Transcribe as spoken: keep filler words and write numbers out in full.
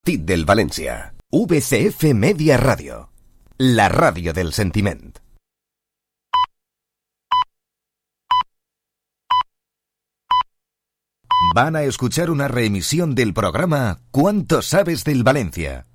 Tit del València. V C F Media Radio. La radio del sentiment. Van a escuchar una reemisión del programa ¿Cuánto sabes del Valencia?